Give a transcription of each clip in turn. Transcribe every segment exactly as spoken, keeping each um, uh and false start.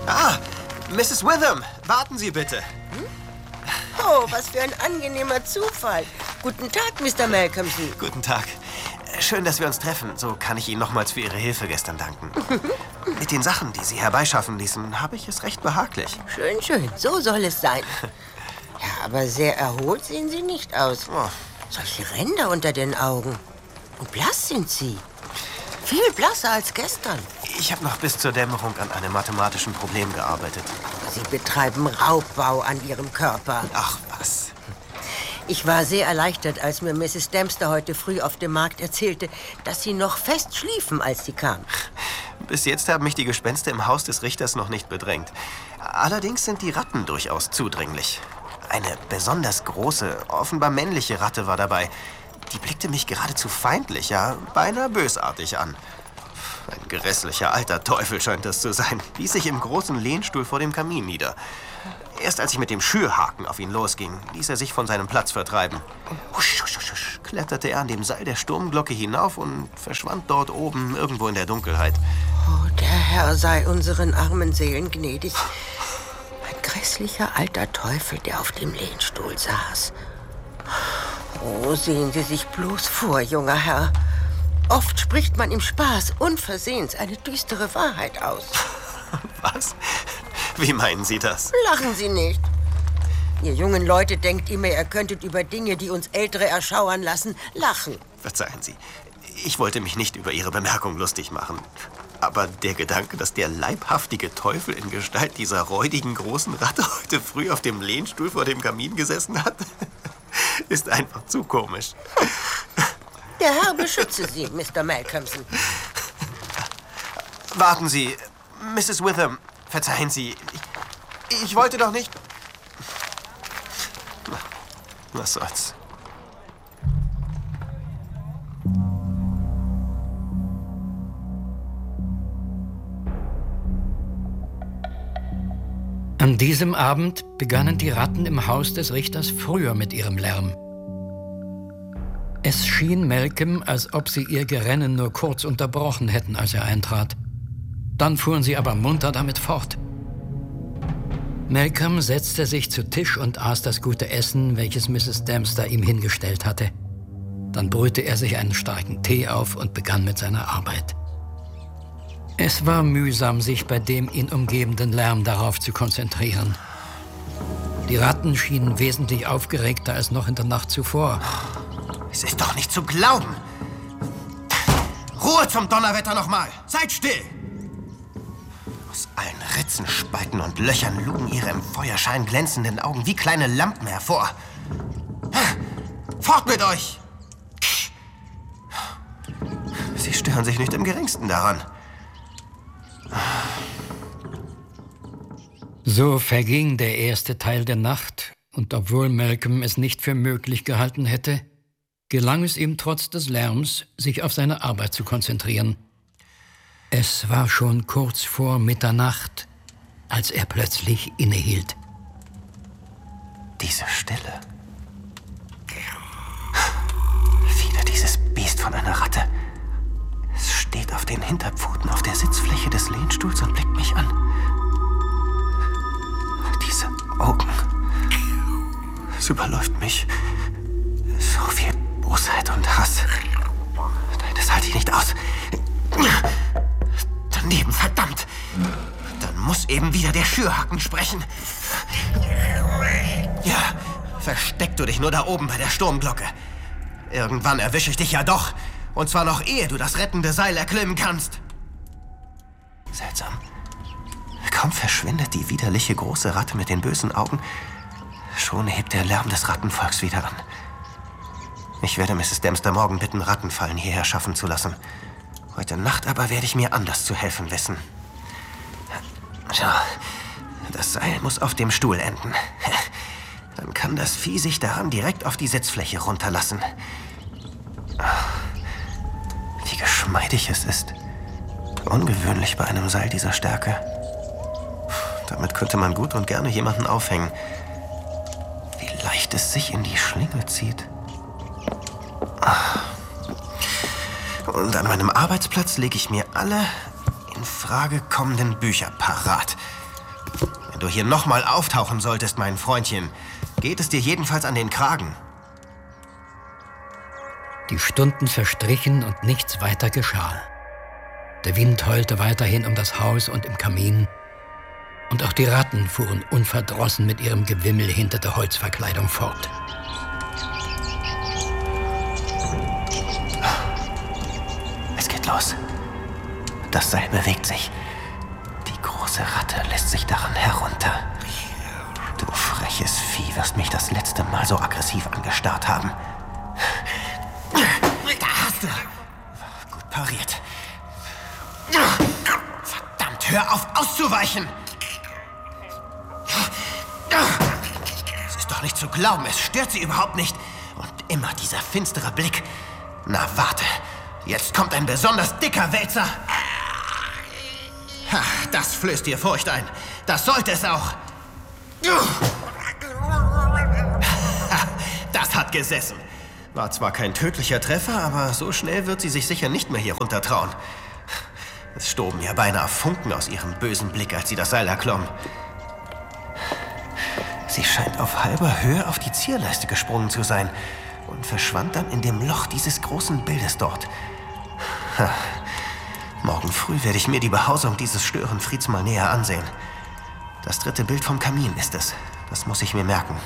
Ah, Misses Witham, warten Sie bitte. Hm? Oh, was für ein angenehmer Zufall. Guten Tag, Mister Malcolmson. Guten Tag. Schön, dass wir uns treffen. So kann ich Ihnen nochmals für Ihre Hilfe gestern danken. Mit den Sachen, die Sie herbeischaffen ließen, habe ich es recht behaglich. Schön, schön. So soll es sein. Ja, aber sehr erholt sehen Sie nicht aus. Oh. Solche Ränder unter den Augen. Und blass sind Sie. Viel blasser als gestern. Ich habe noch bis zur Dämmerung an einem mathematischen Problem gearbeitet. Sie betreiben Raubbau an Ihrem Körper. Ach, was? Ich war sehr erleichtert, als mir Misses Dempster heute früh auf dem Markt erzählte, dass Sie noch fest schliefen, als Sie kam. Bis jetzt haben mich die Gespenster im Haus des Richters noch nicht bedrängt. Allerdings sind die Ratten durchaus zudringlich. Eine besonders große, offenbar männliche Ratte war dabei. Die blickte mich geradezu feindlich, ja, beinahe bösartig an. Ein grässlicher alter Teufel scheint das zu sein. Ließ sich im großen Lehnstuhl vor dem Kamin nieder. Erst als ich mit dem Schürhaken auf ihn losging, ließ er sich von seinem Platz vertreiben. Husch, husch, husch, husch, kletterte er an dem Seil der Sturmglocke hinauf und verschwand dort oben irgendwo in der Dunkelheit. Oh, der Herr sei unseren armen Seelen gnädig. Ein grässlicher alter Teufel, der auf dem Lehnstuhl saß. Oh, sehen Sie sich bloß vor, junger Herr. Oft spricht man im Spaß unversehens eine düstere Wahrheit aus. Was? Wie meinen Sie das? Lachen Sie nicht. Ihr jungen Leute denkt immer, ihr könntet über Dinge, die uns Ältere erschauern lassen, lachen. Verzeihen Sie, ich wollte mich nicht über Ihre Bemerkung lustig machen. Aber der Gedanke, dass der leibhaftige Teufel in Gestalt dieser räudigen großen Ratte heute früh auf dem Lehnstuhl vor dem Kamin gesessen hat, ist einfach zu komisch. Der Herr beschütze Sie, Mister Malcolmson. Warten Sie, Misses Witham, verzeihen Sie. Ich, ich wollte doch nicht... Was soll's. An diesem Abend begannen die Ratten im Haus des Richters früher mit ihrem Lärm. Es schien Malcolm, als ob sie ihr Gerennen nur kurz unterbrochen hätten, als er eintrat. Dann fuhren sie aber munter damit fort. Malcolm setzte sich zu Tisch und aß das gute Essen, welches Misses Dempster ihm hingestellt hatte. Dann brühte er sich einen starken Tee auf und begann mit seiner Arbeit. Es war mühsam, sich bei dem ihn umgebenden Lärm darauf zu konzentrieren. Die Ratten schienen wesentlich aufgeregter als noch in der Nacht zuvor. Es ist doch nicht zu glauben! Ruhe zum Donnerwetter nochmal! Seid still! Aus allen Ritzen, Spalten und Löchern lugen ihre im Feuerschein glänzenden Augen wie kleine Lampen hervor. Fort mit euch! Sie stören sich nicht im Geringsten daran. So verging der erste Teil der Nacht, und obwohl Malcolm es nicht für möglich gehalten hätte, gelang es ihm trotz des Lärms, sich auf seine Arbeit zu konzentrieren. Es war schon kurz vor Mitternacht, als er plötzlich innehielt. Diese Stille. Wieder dieses Biest von einer Ratte. Es steht auf den Hinterpfoten auf der Sitzfläche des Lehnstuhls und blickt mich an. Diese Augen. Es überläuft mich. So viel Bosheit und Hass. Nein, das halte ich nicht aus. Daneben, verdammt. Dann muss eben wieder der Schürhaken sprechen. Ja, versteck du dich nur da oben bei der Sturmglocke. Irgendwann erwische ich dich ja doch. Und zwar noch ehe du das rettende Seil erklimmen kannst. Seltsam. Kaum verschwindet die widerliche große Ratte mit den bösen Augen, schon hebt der Lärm des Rattenvolks wieder an. Ich werde Misses Dempster morgen bitten, Rattenfallen hierher schaffen zu lassen. Heute Nacht aber werde ich mir anders zu helfen wissen. So, das Seil muss auf dem Stuhl enden. Dann kann das Vieh sich daran direkt auf die Sitzfläche runterlassen. Wie geschmeidig es ist. Ungewöhnlich bei einem Seil dieser Stärke. Damit könnte man gut und gerne jemanden aufhängen. Wie leicht es sich in die Schlinge zieht. Und an meinem Arbeitsplatz lege ich mir alle in Frage kommenden Bücher parat. Wenn du hier nochmal auftauchen solltest, mein Freundchen, geht es dir jedenfalls an den Kragen. Die Stunden verstrichen und nichts weiter geschah. Der Wind heulte weiterhin um das Haus und im Kamin. Und auch die Ratten fuhren unverdrossen mit ihrem Gewimmel hinter der Holzverkleidung fort. Es geht los. Das Seil bewegt sich. Die große Ratte lässt sich daran herunter. Du freches Vieh wirst mich das letzte Mal so aggressiv angestarrt haben. Da hast du. Gut pariert. Verdammt, hör auf auszuweichen! Es ist doch nicht zu glauben, es stört sie überhaupt nicht. Und immer dieser finstere Blick. Na warte, jetzt kommt ein besonders dicker Wälzer. Ha, das flößt dir Furcht ein. Das sollte es auch. Das hat gesessen. War zwar kein tödlicher Treffer, aber so schnell wird sie sich sicher nicht mehr hier runter trauen. Es stoben ja beinahe Funken aus ihrem bösen Blick, als sie das Seil erklomm. Sie scheint auf halber Höhe auf die Zierleiste gesprungen zu sein und verschwand dann in dem Loch dieses großen Bildes dort. Ha. Morgen früh werde ich mir die Behausung dieses Störenfrieds mal näher ansehen. Das dritte Bild vom Kamin ist es. Das muss ich mir merken.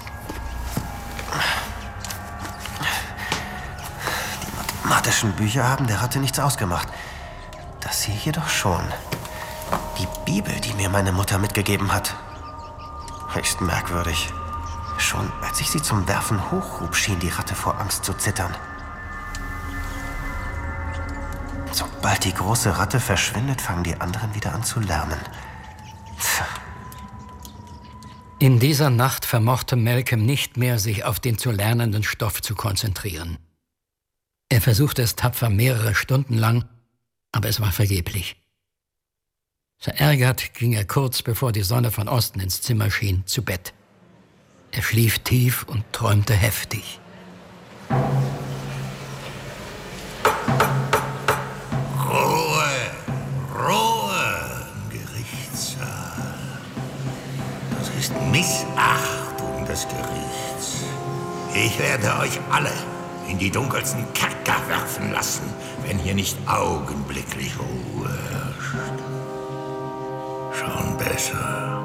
Die mathematischen Bücher haben der Ratte nichts ausgemacht. Das hier jedoch schon. Die Bibel, die mir meine Mutter mitgegeben hat. Höchst merkwürdig. Schon als ich sie zum Werfen hochhob, schien die Ratte vor Angst zu zittern. Sobald die große Ratte verschwindet, fangen die anderen wieder an zu lärmen. Pff. In dieser Nacht vermochte Malcolm nicht mehr, sich auf den zu lernenden Stoff zu konzentrieren. Er versuchte es tapfer mehrere Stunden lang, aber es war vergeblich. Verärgert ging er kurz, bevor die Sonne von Osten ins Zimmer schien, zu Bett. Er schlief tief und träumte heftig. Ruhe, Ruhe im Gerichtssaal. Das ist Missachtung des Gerichts. Ich werde euch alle in die dunkelsten Kerker werfen lassen, wenn hier nicht augenblicklich Ruhe herrscht. Schon besser.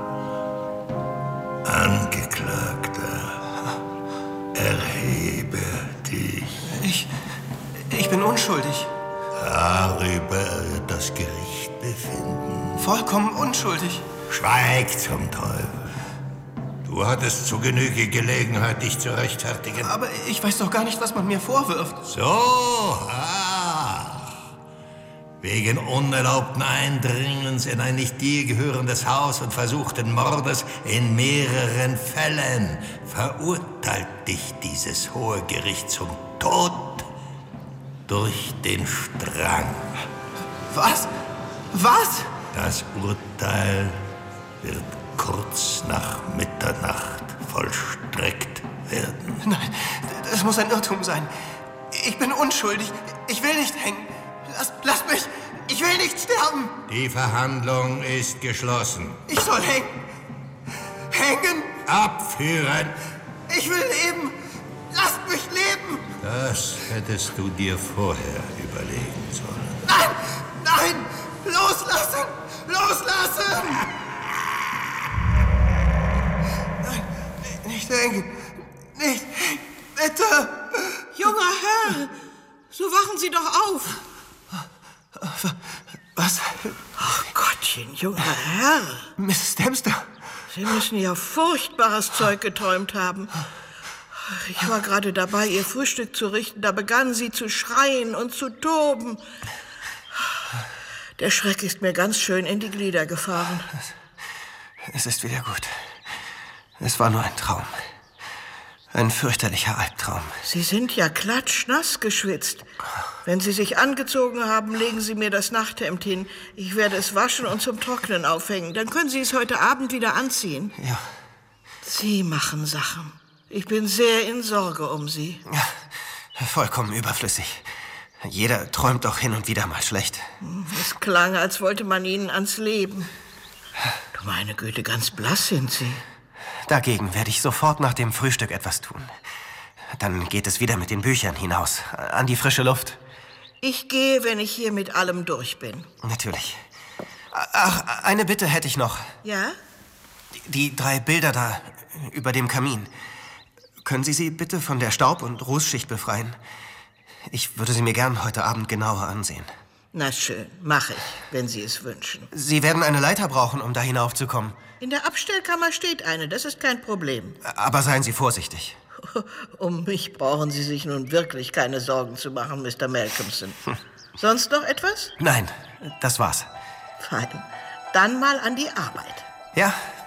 Angeklagter, erhebe dich. Ich... ich bin unschuldig. Darüber wird das Gericht befinden. Vollkommen unschuldig. Schweig zum Teufel. Du hattest zu Genüge Gelegenheit, dich zu rechtfertigen. Aber ich weiß doch gar nicht, was man mir vorwirft. So, ah. Wegen unerlaubten Eindringens in ein nicht dir gehörendes Haus und versuchten Mordes in mehreren Fällen verurteilt dich dieses hohe Gericht zum Tod durch den Strang. Was? Was? Das Urteil wird kurz nach Mitternacht vollstreckt werden. Nein, das muss ein Irrtum sein. Ich bin unschuldig. Ich will nicht hängen. Lass, lass mich. Ich will nicht sterben. Die Verhandlung ist geschlossen. Ich soll hängen. Hängen. Abführen. Ich will leben. Lasst mich leben. Das hättest du dir vorher überlegen sollen. Nein, nein. Loslassen. Loslassen. Nein, nicht hängen. Nicht hängen. Bitte. Junger Herr, so wachen Sie doch auf. Was? Ach Gottchen, junger Herr. Misses Dempster. Sie müssen ja furchtbares Zeug geträumt haben. Ich war gerade dabei, Ihr Frühstück zu richten. Da begannen Sie zu schreien und zu toben. Der Schreck ist mir ganz schön in die Glieder gefahren. Es ist wieder gut. Es war nur ein Traum. Ein fürchterlicher Albtraum. Sie sind ja klatschnass geschwitzt. Wenn Sie sich angezogen haben, legen Sie mir das Nachthemd hin. Ich werde es waschen und zum Trocknen aufhängen. Dann können Sie es heute Abend wieder anziehen. Ja. Sie machen Sachen. Ich bin sehr in Sorge um Sie. Ja, vollkommen überflüssig. Jeder träumt doch hin und wieder mal schlecht. Es klang, als wollte man Ihnen ans Leben. Du meine Güte, ganz blass sind Sie. Dagegen werde ich sofort nach dem Frühstück etwas tun. Dann geht es wieder mit den Büchern hinaus, an die frische Luft. Ich gehe, wenn ich hier mit allem durch bin. Natürlich. Ach, eine Bitte hätte ich noch. Ja? Die, die drei Bilder da über dem Kamin. Können Sie sie bitte von der Staub- und Rußschicht befreien? Ich würde sie mir gern heute Abend genauer ansehen. Na schön, mache ich, wenn Sie es wünschen. Sie werden eine Leiter brauchen, um da hinaufzukommen. In der Abstellkammer steht eine, das ist kein Problem. Aber seien Sie vorsichtig. Um mich brauchen Sie sich nun wirklich keine Sorgen zu machen, Mister Malcolmson. Sonst noch etwas? Nein, das war's. Fein. Dann mal an die Arbeit. Ja,